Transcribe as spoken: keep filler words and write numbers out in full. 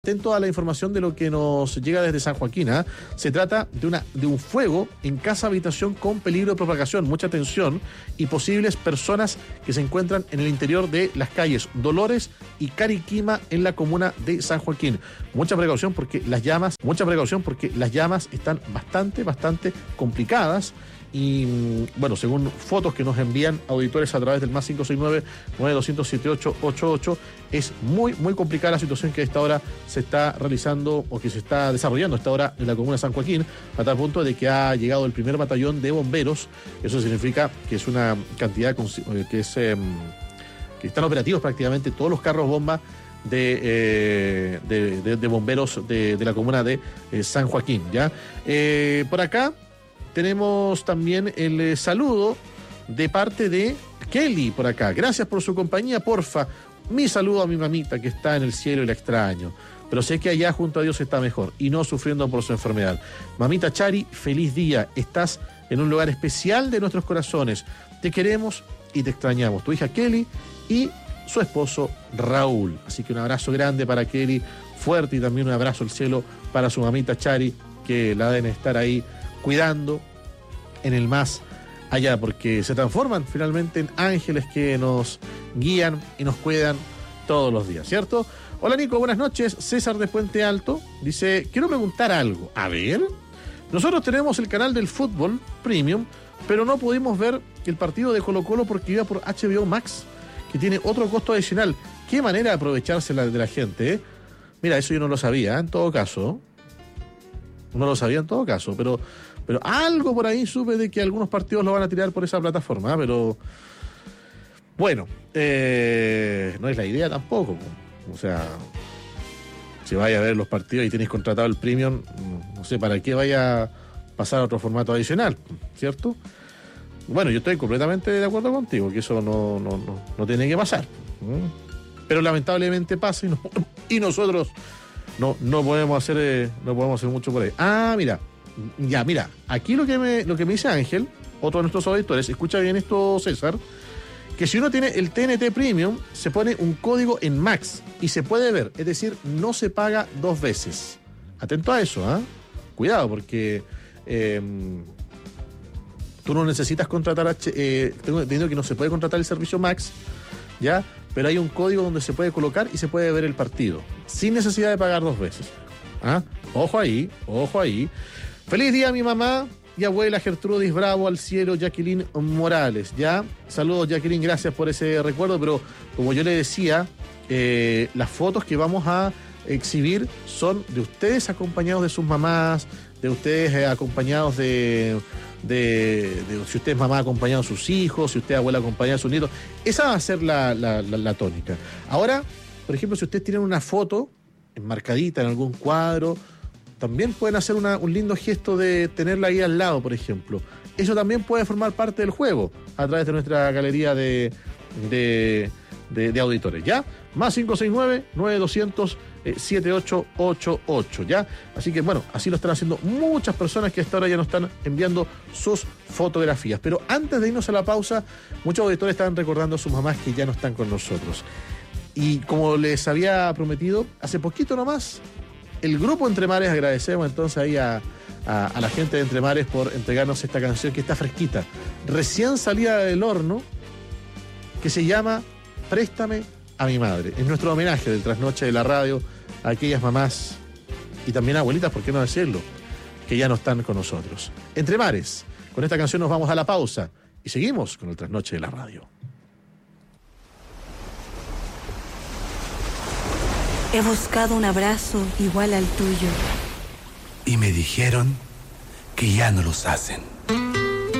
atento a la información de lo que nos llega desde San Joaquín. ¿eh? Se trata de, una, de un fuego en casa habitación con peligro de propagación, mucha atención, y posibles personas que se encuentran en el interior de las calles Dolores y Cariquima en la comuna de San Joaquín. Mucha precaución porque las llamas, mucha precaución porque las llamas están bastante, bastante complicadas. Y bueno, según fotos que nos envían auditores a través del más cinco seis nueve, nueve dos cero cero, siete ocho ocho ocho, es muy, muy complicada la situación que a esta hora se está realizando o que se está desarrollando a esta hora en la comuna de San Joaquín, a tal punto de que ha llegado el primer batallón de bomberos. Eso significa que es una cantidad que es eh, que están operativos prácticamente todos los carros bomba de, eh, de, de, de bomberos de, de la comuna de eh, San Joaquín. ¿Ya? Eh, por acá tenemos también el eh, saludo de parte de Kelly por acá. Gracias por su compañía, porfa. Mi saludo a mi mamita que está en el cielo y la extraño. Pero sé que allá junto a Dios está mejor y no sufriendo por su enfermedad. Mamita Chari, feliz día. Estás en un lugar especial de nuestros corazones. Te queremos y te extrañamos. Tu hija Kelly y su esposo Raúl. Así que un abrazo grande para Kelly, fuerte, y también un abrazo al cielo para su mamita Chari, que la deben estar ahí cuidando en el más allá, porque se transforman finalmente en ángeles que nos guían y nos cuidan todos los días, ¿cierto? Hola Nico, buenas noches. César de Puente Alto dice, quiero preguntar algo. A ver, nosotros tenemos el canal del fútbol Premium, pero no pudimos ver el partido de Colo Colo porque iba por H B O Max, que tiene otro costo adicional. Qué manera de aprovecharse de la gente, ¿eh? Mira, eso yo no lo sabía, en todo caso. No lo sabía en todo caso, pero, pero algo por ahí supe de que algunos partidos lo van a tirar por esa plataforma, pero bueno, eh, no es la idea tampoco. O sea, si vaya a ver los partidos y tienes contratado el Premium, no sé para qué vaya a pasar a otro formato adicional, ¿cierto? Bueno, yo estoy completamente de acuerdo contigo, que eso no, no, no, no tiene que pasar. Pero lamentablemente pasa y, no, y nosotros no, no podemos hacer eh, no podemos hacer mucho por ahí. Ah, mira, ya, mira, aquí lo que me, lo que me dice Ángel, otro de nuestros auditores, escucha bien esto, César, que si uno tiene el T N T Premium, se pone un código en Max y se puede ver, es decir, no se paga dos veces. Atento a eso, ¿ah? ¿eh? Cuidado, porque eh, tú no necesitas contratar, H, eh, tengo entendido que no se puede contratar el servicio Max, ¿ya? Pero hay un código donde se puede colocar y se puede ver el partido, sin necesidad de pagar dos veces. ¿Ah? Ojo ahí, ojo ahí. Feliz día a mi mamá y abuela Gertrudis Bravo, al cielo, Jacqueline Morales, ¿ya? Saludos, Jacqueline, gracias por ese recuerdo, pero como yo le decía, eh, las fotos que vamos a exhibir son de ustedes acompañados de sus mamás, de ustedes eh, acompañados de... De, de si usted es mamá acompañado a sus hijos, si usted es abuela acompañada a sus nietos. Esa va a ser la, la, la, la tónica. Ahora, por ejemplo, si ustedes tienen una foto enmarcadita en algún cuadro, también pueden hacer una, un lindo gesto de tenerla ahí al lado, por ejemplo. Eso también puede formar parte del juego a través de nuestra galería de, de, de, de auditores, ¿ya? Más cinco seis nueve, nueve dos cero cero, siete ocho ocho ocho, ¿ya? Así que, bueno, así lo están haciendo muchas personas que hasta ahora ya nos están enviando sus fotografías. Pero antes de irnos a la pausa, muchos auditores están recordando a sus mamás que ya no están con nosotros. Y como les había prometido, hace poquito nomás, el grupo Entre Mares, agradecemos entonces ahí a, a, a la gente de Entre Mares por entregarnos esta canción que está fresquita, recién salida del horno, que se llama Préstame a mi madre. Es nuestro homenaje del trasnoche de la radio a aquellas mamás y también abuelitas, ¿por qué no decirlo?, que ya no están con nosotros. Entre Mares, con esta canción nos vamos a la pausa y seguimos con el trasnoche de la radio. He buscado un abrazo igual al tuyo. Y me dijeron que ya no los hacen.